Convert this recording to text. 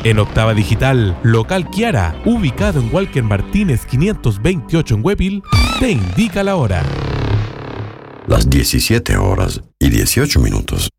En Octava Digital, Local Kiara, ubicado en Walker Martínez 528 en Huepil, te indica la hora. Las 17 horas y 18 minutos.